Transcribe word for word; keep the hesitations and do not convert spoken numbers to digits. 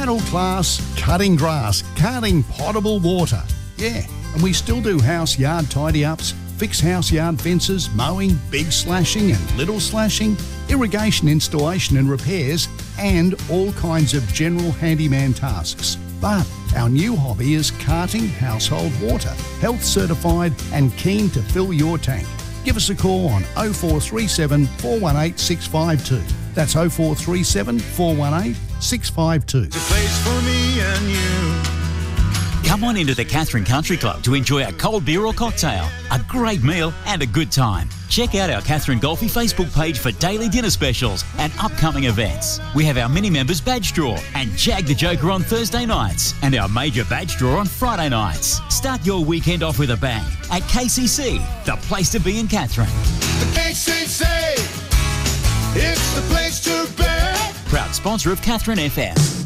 Channel class cutting grass, carting potable water. Yeah, and we still do house yard tidy-ups, fix house yard fences, mowing, big slashing and little slashing, irrigation installation and repairs, and all kinds of general handyman tasks. But our new hobby is carting household water, health certified and keen to fill your tank. Give us a call on oh four three seven, four one eight, six five two. That's oh four three seven, four one eight, six five two. It's a place for me and you. Come on into the Katherine Country Club to enjoy a cold beer or cocktail, a great meal and a good time. Check out our Katherine Golfy Facebook page for daily dinner specials and upcoming events. We have our mini members badge draw and Jag the Joker on Thursday nights and our major badge draw on Friday nights. Start your weekend off with a bang at K C C, the place to be in Katherine. The K C C, it's the place to be. Proud sponsor of Katherine F M.